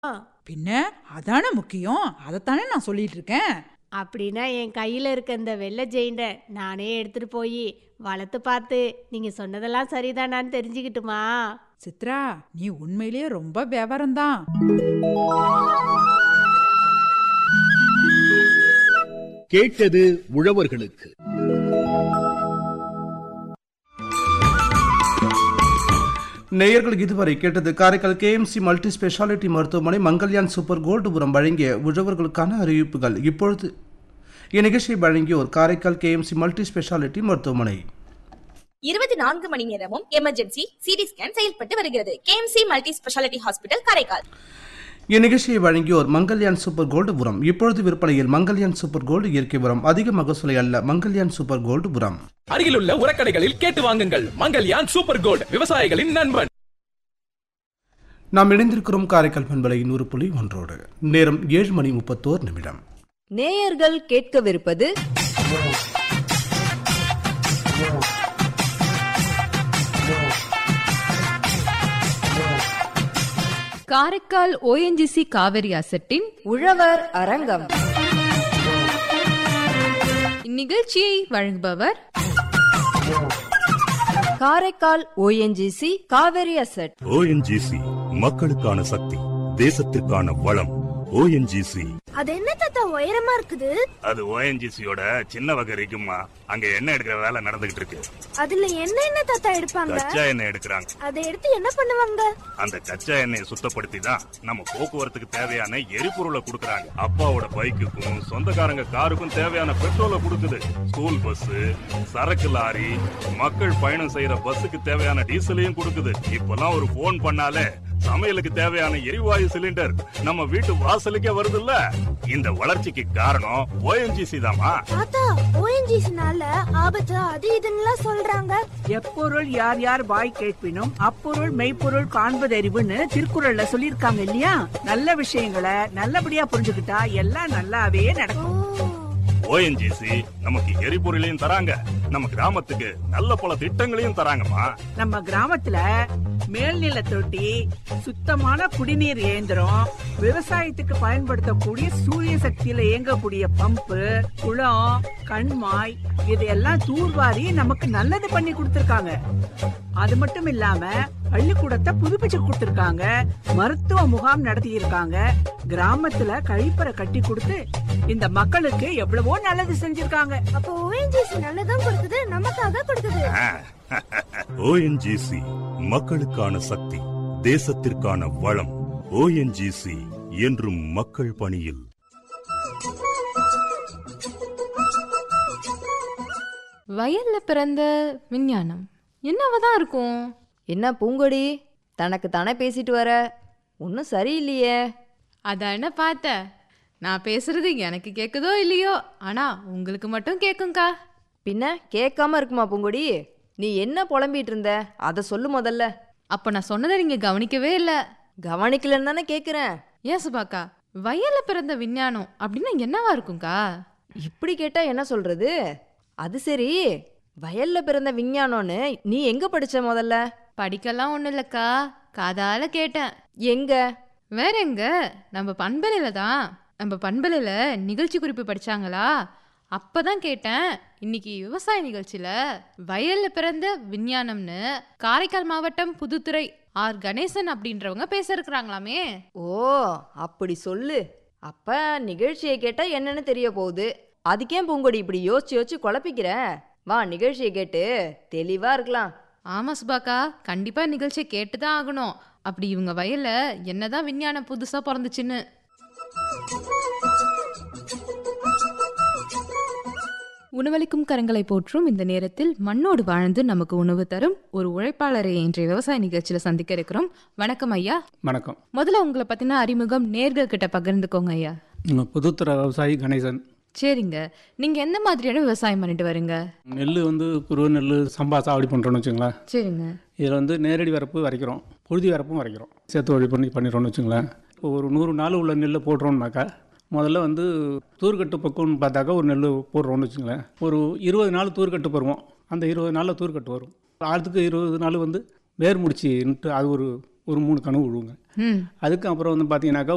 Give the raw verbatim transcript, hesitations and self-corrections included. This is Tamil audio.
பின்ன அதானே முக்கியம். அதைத்தானே நான் சொல்லிட்டு இருக்கேன். அப்படின்னா என் கையில் இருக்க இந்த வெள்ளை ஜெயிண்ட நானே எடுத்துட்டு போய் வளர்த்து பார்த்து நீங்க சொன்னதெல்லாம் சரிதானான்னு தெரிஞ்சுக்கிட்டுமா? சித்ரா, நீ உண்மையிலேயே ரொம்ப விவரம்தான். கேட்டது உழவர்களுக்கு. நேயர்கள் இதுவரை கேட்டது காரைக்கால் கேஎம்சி மல்டி ஸ்பெஷாலிட்டி மருத்துவமனை மங்கல்யான் சூப்பர் கோல்டுபுரம் வழங்கிய உழவர்களுக்கான அறிவிப்புகள். இப்பொழுது இந்நிகழ்ச்சியை வழங்கியோர் காரைக்கால் கேஎம்சி மல்டி ஸ்பெஷாலிட்டி மருத்துவமனை. இருபத்தி நான்கு மணி நேரமும் எமர்ஜென்சி சிடி ஸ்கேன் செயல்பட்டு வருகிறது. KMC multi speciality hospital Karaikal. இந்நிகழ்ச்சியை வழங்கியோர் மங்கல்யான் சூப்பர் கோல்டுபுரம். இப்பொழுது விற்பனையில் மங்கல்யான் சூப்பர் கோல்டு இயற்கை உரம். அதிக மகசூலை அல்ல, மங்கல்யான் சூப்பர் கோல்டுபுரம். அருகிலுள்ள உரக்கடைகளில் கேட்டு வாங்குங்கள். மங்கல்யான் சூப்பர் கோல்டு, விவசாயிகளின் நண்பன். நாம் இணைந்திருக்கிறோம் காரைக்கால் பண்பலை நூறு புள்ளி ஒன்றோடு. நேரம் ஏழு மணி முப்பத்தோரு நிமிடம். நேயர்கள் கேட்கவிருப்பது காரைக்கால் ஓஎன்ஜிசி காவிரி அசட்டின் உழவர் அரங்கம். இந்நிகழ்ச்சியை வழங்குபவர் Karaikal ONGC Kaveri asset. ONGC மக்களுக்கான சக்தி, தேசத்திற்கான வளம். ஓஎன்ஜிசி. அது என்ன தாத்தா உயரமா இருக்குது? அது ஓஎன்ஜிசியோட சின்ன வகை இருக்குமா. அங்க எண்ணெய் எடுக்கிற வேலை நடந்துகிட்டு இருக்கு. அதுல என்ன என்ன தாத்தா எடுப்பாங்க? கச்சா எண்ணெய் எடுக்கிறாங்க. அதை எடுத்து என்ன பண்ணுவாங்க? அந்த கச்சா எண்ணெயை சுத்தப்படுத்தி தான் நம்ம போக்குவரத்துக்கு தேவையான எரிபொருளை கொடுக்கறாங்க. அப்பாவோட பைக்குக்கும் சொந்தக்காரங்க காருக்கும் தேவையான பெட்ரோலை கொடுக்குது. ஸ்கூல் பஸ், சரக்கு லாரி, மக்கள் பயணம் செய்யற பஸ்ஸுக்கு தேவையான டீசலையும் கொடுக்குது. இப்பெல்லாம் ஒரு போன் பண்ணாலே சமையலுக்கு தேவையான எரிவாயு சிலிண்டர் நம்ம வீட்டு வாசலுக்கே வருதுல்ல. இந்த வளர்ச்சிக்கு காரணம் ஓஎன்ஜிசி தாமா. தாத்தா, ஓஎன்ஜிசினால ஆபத்து அது இதுன்னு சொல்றாங்க. எப்பொருள் யார் யார் வாய் கேட்பினும் அப்பொருள் மெய்ப்பொருள் காண்பதறிவுன்னு திருக்குறள்ல சொல்லிருக்காங்க இல்லையா? நல்ல விஷயங்களை நல்லபடியா புரிஞ்சுக்கிட்டா எல்லாம் நல்லாவே நடக்கும். ஓஎன்ஜிசி நமக்கு எரிபொருளையும் தராங்க, நம்ம கிராமத்துக்கு நல்ல பல திட்டங்களையும் தராங்கம்மா. நம்ம கிராமத்துல மேல்நில தொட்டி, சுத்தமான குடிநீர் இயந்திரம், விவசாயத்துக்கு பயன்படுத்தக்கூடிய சூரிய சக்தியில இயங்கக்கூடிய பம்பு, குளம், கண்மாய் இதெல்லாம் தூர்வாரி நமக்கு நல்லது பண்ணி கொடுத்திருக்காங்க. அது மட்டும் இல்லாம பள்ளிக்கூடத்தை புதுப்பிச்சு கொடுத்திருக்காங்க, மருத்துவ முகாம் நடத்தி இருக்காங்க, கிராமத்துல கழிப்பறை கட்டி கொடுத்து இந்த மக்களுக்கு எவ்வளவோ நல்லது செஞ்சிருக்காங்க. அப்ப ஓஎன்ஜிசி நல்லதும் கொடுக்குது, நமக்காக கொடுக்குது. ஓஎன்ஜிசி மக்களுக்கான சக்தி, தேசத்திற்கான வளம். ஓஎன்ஜிசி என்றும் மக்கள் பணியில். வயல்ல பிறந்த விஞ்ஞானம் என்னவதான் இருக்கும்? என்ன பூங்கொடி, தனக்கு தானே பேசிட்டு வர? ஒன்னும் சரியில்லையே. அதான பார்த்த, நான் பேசுறது எனக்கு கேக்குதோ இல்லையோ, ஆனா உங்களுக்கு மட்டும் கேக்குங்கா. பின்ன கேட்காம இருக்குமா பூங்கொடி? நீ என்ன புலம்பிட்டு இருந்த அத சொல்லு முதல்ல. அப்ப நான் சொன்னதை நீங்க கவனிக்கவே இல்ல. கவனிக்கலன்னு தானே கேக்குறேன். ஏன் சுபாக்கா, வயல்ல பிறந்த விஞ்ஞானம் அப்படின்னா என்னவா இருக்குங்கா? இப்படி கேட்டா என்ன சொல்றது? அது சரி, வயல்ல பிறந்த விஞ்ஞானம்னு நீ எங்க படிச்ச முதல்ல? படிக்கலாம் ஒண்ணு இல்லக்கா, காதால கேட்டேன். எங்க? வேற எங்க, நம்ம பண்பலையில தான். நம்ம பண்பலையில நிகழ்ச்சி குறிப்பு படிச்சாங்களா, அப்பதான் கேட்டேன். இன்னைக்கு விவசாய நிகழ்ச்சியில வயல்ல பிறந்த விஞ்ஞானம்னு காரைக்கால் மாவட்டம் புதுத்துறை ஆர் கணேசன் அப்படின்றவங்க பேச இருக்கிறாங்களாமே. ஓ, அப்படி சொல்லு. அப்ப நிகழ்ச்சியை கேட்டா என்னன்னு தெரிய போகுது. அதுக்கே பூங்கொடி இப்படி யோசிச்சு யோசிச்சு குழப்பிக்கிற? வா, நிகழ்ச்சியை கேட்டு தெளிவா இருக்கலாம். ஆமா சுபாக்கா, கண்டிப்பா நிகழ்ச்சியை கேட்டுதான் ஆகணும். அப்படி இவங்க வயல்ல என்னதான் விஞ்ஞானம் புதுசா பிறந்துச்சுன்னு. உணவளிக்கும் கரங்களை போற்றும் இந்த நேரத்தில் மண்ணோடு வாழ்ந்து நமக்கு உணவு தரும் ஒரு உழைப்பாளரை இன்றைய விவசாய நிகழ்ச்சியில சந்திக்க இருக்கிறோம். வணக்கம் ஐயா. வணக்கம். முதல்ல உங்களை பத்தின அறிமுகம் நேர்கள் கிட்ட பகிர்ந்துக்கோங்க ஐயா. புதுத்துறை விவசாயி கணேசன். சரிங்க, நீங்க எந்த மாதிரியான விவசாயம் பண்ணிட்டு வரீங்க? நெல் வந்து குரு நெல் சம்பா சாவடி பண்ணுறோன்னு வச்சுங்களேன். சரிங்க. இதில் வந்து நேரடி வரப்பு வரைக்கிறோம், பொழுதி வரப்பும் வரைக்கிறோம், சேர்த்து வழி பண்ணி பண்ணிடுறோன்னு வச்சுங்களேன். இப்போ ஒரு நூறு நாள் உள்ள நெல்லை போடுறோம்னாக்கா முதல்ல வந்து தூர்கட்டு பக்குவம்னு பார்த்தாக்கா ஒரு நெல் போடுறோன்னு வச்சுங்களேன். ஒரு இருபது நாள் தூர்கட்டு பருவோம். அந்த இருபது நாளில் தூர்கட்டு வரும். ஆளுக்கு இருபது நாள் வந்து வேர் முடிச்சுன்ட்டு அது ஒரு ஒரு மூணு கனவு விழுவுங்க. அதுக்கு அப்புறம் வந்து பார்த்தீங்கன்னாக்கா